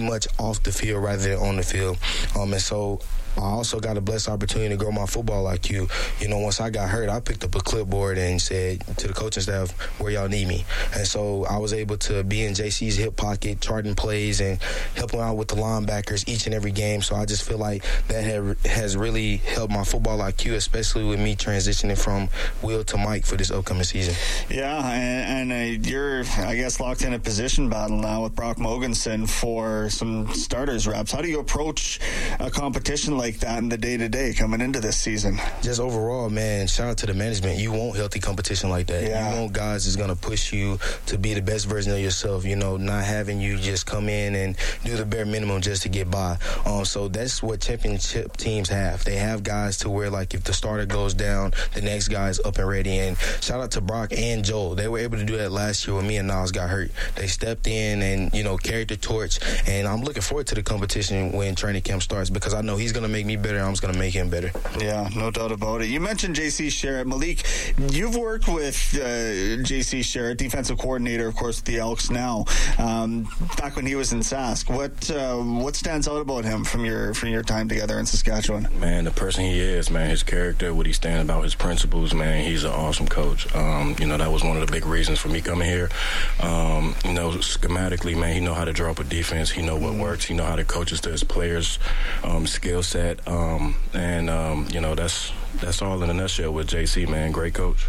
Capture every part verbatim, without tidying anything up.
much off the field rather than on the field. Um, and so I also got a blessed opportunity to grow my football I Q. You know, once I got hurt, I picked up a clipboard and said to the coaching staff, where y'all need me. And so I was able to be in J C's hip pocket, charting plays and helping out with the linebackers each and every game. So I just feel like that have, has really helped my football I Q, especially with me transitioning from Will to Mike for this upcoming season. Yeah, and, and uh, you're, I guess, locked in a position battle now with Brock Mogensen for some starters reps. How do you approach a competition like that in the day-to-day coming into this season? Just overall, man, shout out to the management. You want healthy competition like that. Yeah. You want guys that's going to push you to be the best version of yourself, you know, not having you just come in and do the bare minimum just to get by. Um, so that's what championship teams have. They have guys to where, like, if the starter goes down, the next guy's up and ready. And shout out to Brock and Joel. They were able to do that last year when me and Niles got hurt. They stepped in and, you know, carried the torch. And I'm looking forward to the competition when training camp starts because I know he's going to make me better. I'm just going to make him better. Yeah, no doubt about it. You mentioned J C Sherritt. Malik, you've worked with uh, J C Sherritt, defensive coordinator, of course, with the Elks now, um, back when he was in Sask. What uh, what stands out about him from your from your time together in Saskatchewan? Man, the person he is, man, his character, what he stands about, his principles, man, he's an awesome coach. Um, you know, that was one of the big reasons for me coming here. Um, you know, schematically, man, he know how to draw up a defense. He know what mm-hmm. works. He know how to coach us to his players' um, skill set. Um, and, um, you know, that's that's all in a nutshell with J C, man. Great coach.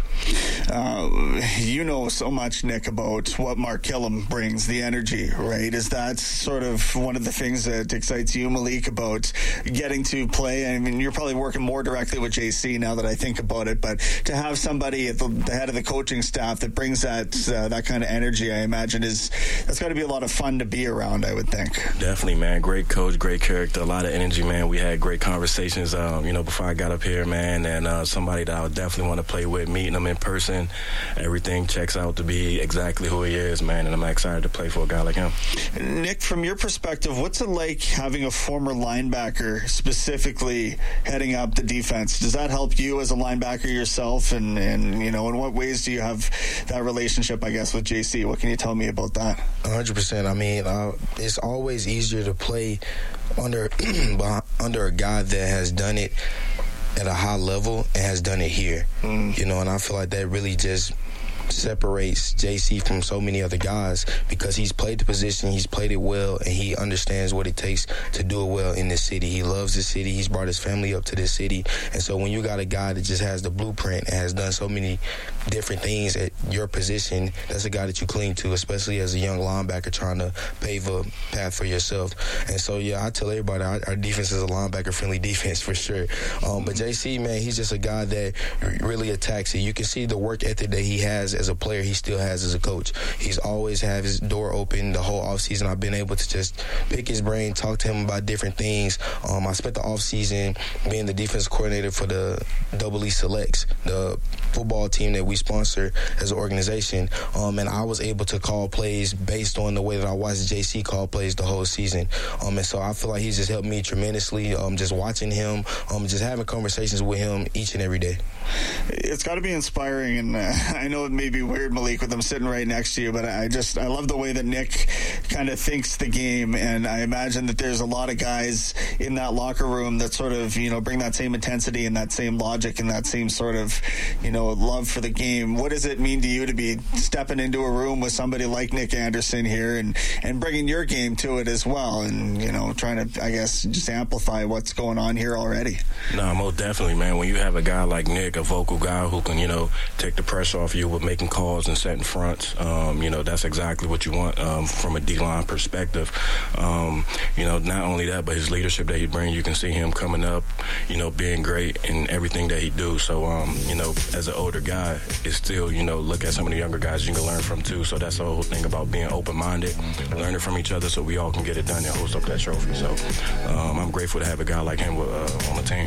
Uh, you know so much, Nick, about what Mark Killam brings, the energy, right? Is that sort of one of the things that excites you, Malik, about getting to play? I mean, you're probably working more directly with J C now that I think about it, but to have somebody at the, the head of the coaching staff that brings that uh, that kind of energy, I imagine, is that's got to be a lot of fun to be around, I would think. Definitely, man. Great coach, great character, a lot of energy, man. We had great conversations, um, you know, before I got up here, man. And uh, somebody that I would definitely want to play with, meeting him in person. Everything checks out to be exactly who he is, man, and I'm excited to play for a guy like him. Nick, from your perspective, what's it like having a former linebacker specifically heading up the defense? Does that help you as a linebacker yourself? And, and you know, in what ways do you have that relationship, I guess, with J C? What can you tell me about that? one hundred percent. I mean, uh, it's always easier to play under under a guy that has done it at a high level and has done it here. Mm. You know, and I feel like that really just separates J C from so many other guys because he's played the position, he's played it well, and he understands what it takes to do it well in this city. He loves the city. He's brought his family up to this city. And so when you got a guy that just has the blueprint and has done so many different things at your position, that's a guy that you cling to, especially as a young linebacker trying to pave a path for yourself. And so, yeah, I tell everybody our, our defense is a linebacker-friendly defense for sure. Um, but J C, man, he's just a guy that really attacks it. You can see the work ethic that he has as a player, he still has as a coach. He's always had his door open the whole offseason. I've been able to just pick his brain, talk to him about different things. Um, I spent the offseason being the defensive coordinator for the Double E Selects, the football team that we sponsor as an organization. Um, and I was able to call plays based on the way that I watched J C call plays the whole season. Um, and so I feel like he's just helped me tremendously, um, just watching him, um, just having conversations with him each and every day. It's got to be inspiring, and uh, I know it may be weird, Malik, with him sitting right next to you, but I just I love the way that Nick kind of thinks the game, and I imagine that there's a lot of guys in that locker room that sort of, you know, bring that same intensity and that same logic and that same sort of, you know, love for the game. What does it mean to you to be stepping into a room with somebody like Nick Anderson here and, and bringing your game to it as well, and, you know, trying to, I guess, just amplify what's going on here already? No, most definitely, man. When you have a guy like Nick, a vocal guy who can, you know, take the pressure off you with making calls and setting fronts, um, you know, that's exactly what you want um, from a D-line perspective. Um, you know, not only that, but his leadership that he brings, you can see him coming up, you know, being great in everything that he do. So, um, you know, as an older guy, it's still, you know, look at some of the younger guys you can learn from too. So that's the whole thing about being open-minded, learning from each other so we all can get it done and host up that trophy. So um, I'm grateful to have a guy like him uh, on the team.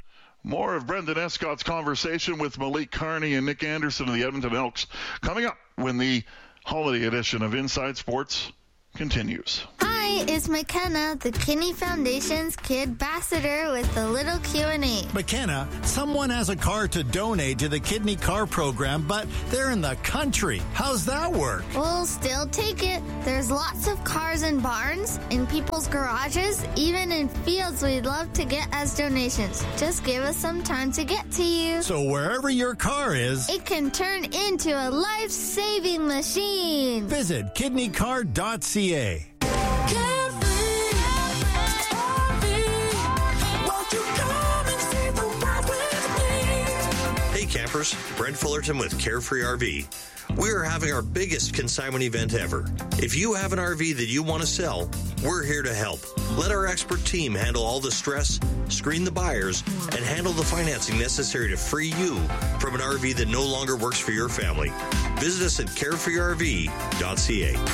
More of Brendan Escott's conversation with Malik Carney and Nick Anderson of the Edmonton Elks coming up when the holiday edition of Inside Sports continues. Hi, is McKenna, the Kidney Foundation's Kid Ambassador with a little Q and A. McKenna, someone has a car to donate to the Kidney Car Program, but they're in the country. How's that work? We'll still take it. There's lots of cars in barns, in people's garages, even in fields we'd love to get as donations. Just give us some time to get to you. So wherever your car is, it can turn into a life-saving machine. Visit kidney car dot c a. Hey campers, Brent Fullerton with Carefree R V. We are having our biggest consignment event ever. If you have an R V that you want to sell, we're here to help. Let our expert team handle all the stress, screen the buyers, and handle the financing necessary to free you from an R V that no longer works for your family. Visit us at carefree r v dot c a.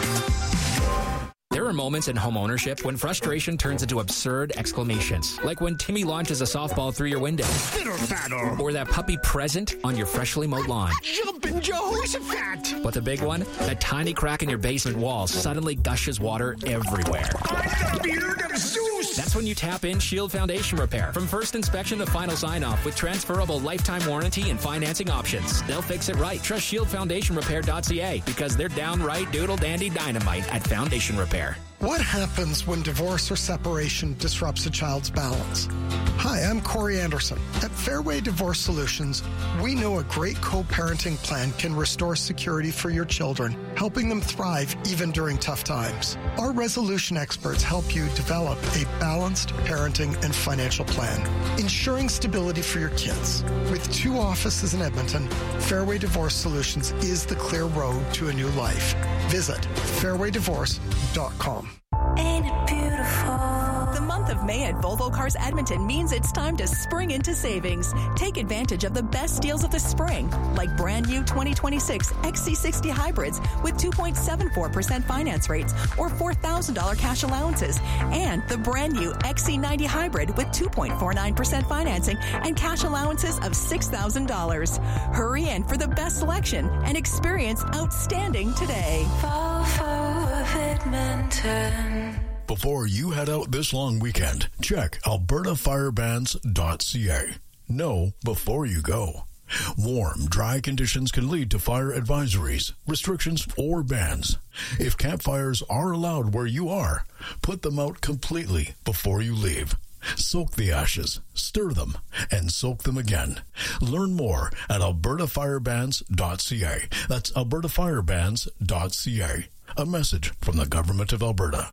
There are moments in home ownership when frustration turns into absurd exclamations, like when Timmy launches a softball through your window, or that puppy present on your freshly mowed lawn. Jumpin' Jehoshaphat! But the big one, that tiny crack in your basement wall suddenly gushes water everywhere. I'm the beard of Zeus! That's when you tap in Shield Foundation Repair. From first inspection to final sign-off with transferable lifetime warranty and financing options. They'll fix it right. Trust shield foundation repair dot c a because they're downright doodle-dandy dynamite at Foundation Repair. What happens when divorce or separation disrupts a child's balance? Hi, I'm Corey Anderson. At Fairway Divorce Solutions, we know a great co-parenting plan can restore security for your children, helping them thrive even during tough times. Our resolution experts help you develop a balanced parenting and financial plan, ensuring stability for your kids. With two offices in Edmonton, Fairway Divorce Solutions is the clear road to a new life. Visit fairway divorce dot com. Ain't it beautiful? The month of May at Volvo Cars Edmonton means it's time to spring into savings. Take advantage of the best deals of the spring, like brand new twenty twenty-six X C sixty hybrids with two point seven four percent finance rates or four thousand dollars cash allowances, and the brand new X C ninety hybrid with two point four nine percent financing and cash allowances of six thousand dollars. Hurry in for the best selection and experience outstanding today. Volvo of Edmonton. Before you head out this long weekend, check alberta fire bans dot c a. Know before you go. Warm, dry conditions can lead to fire advisories, restrictions, or bans. If campfires are allowed where you are, put them out completely before you leave. Soak the ashes, stir them, and soak them again. Learn more at alberta fire bans dot c a. That's alberta fire bans dot c a. A message from the Government of Alberta.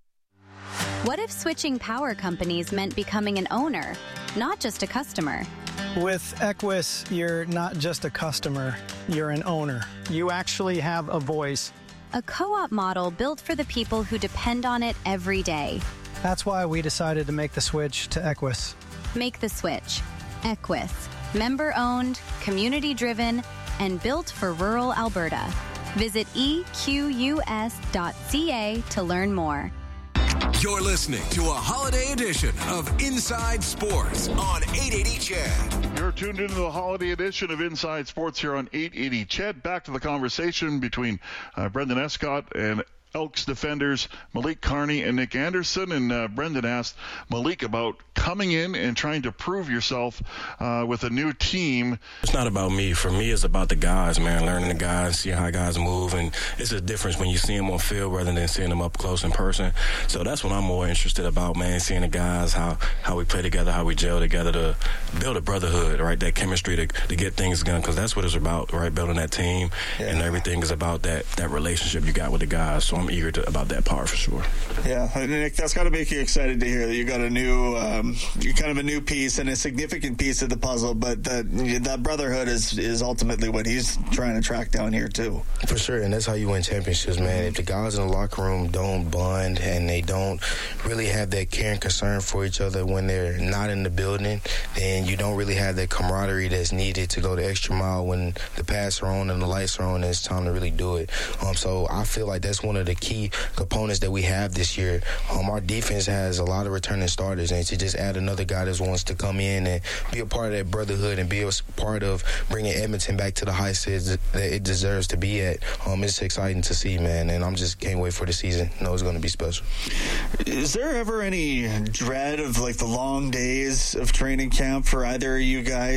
What if switching power companies meant becoming an owner, not just a customer? With Equus, you're not just a customer, you're an owner. You actually have a voice. A co-op model built for the people who depend on it every day. That's why we decided to make the switch to Equus. Make the switch. Equus. Member-owned, community-driven, and built for rural Alberta. Visit e q u s dot c a to learn more. You're listening to a holiday edition of Inside Sports on eight eighty C H E D. You're tuned into the holiday edition of Inside Sports here on eight eighty C H E D. Back to the conversation between uh, Brendan Escott and Elks defenders Malik Carney and Nick Anderson. And uh, Brendan asked Malik about coming in and trying to prove yourself uh, with a new team. It's not about me. For me, it's about the guys, man, learning the guys, seeing how guys move. And it's a difference when you see them on field rather than seeing them up close in person. So that's what I'm more interested about, man, seeing the guys, how, how we play together, how we gel together to build a brotherhood, right, that chemistry to, to get things done, because that's what it's about, right, building that team. Yeah. And everything is about that, that relationship you got with the guys. So I'm eager to, about that part for sure. Yeah, Nick, that's got to make you excited to hear that you got a new, um, kind of a new piece and a significant piece of the puzzle. But that that brotherhood is is ultimately what he's trying to track down here too. For sure, and that's how you win championships, man. If the guys in the locker room don't bond and they don't really have that care and concern for each other when they're not in the building, then you don't really have that camaraderie that's needed to go the extra mile when the pads are on and the lights are on and it's time to really do it. Um, so I feel like that's one of the the key components that we have this year. Um, our defense has a lot of returning starters, and to just add another guy that wants to come in and be a part of that brotherhood and be a part of bringing Edmonton back to the heights that it deserves to be at, um, it's exciting to see, man, and I'm just can't wait for the season. I know it's going to be special. Is there ever any dread of like the long days of training camp for either of you guys?